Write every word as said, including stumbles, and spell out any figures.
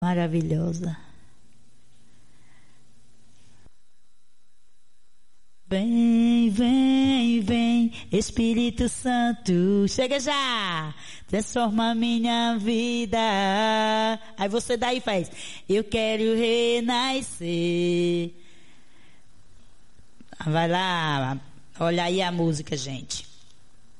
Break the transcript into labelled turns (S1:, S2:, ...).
S1: Maravilhosa. Vem, vem, vem, Espírito Santo, chega já, transforma minha vida. Aí você daí faz, eu quero renascer. Vai lá, olha aí a música, gente.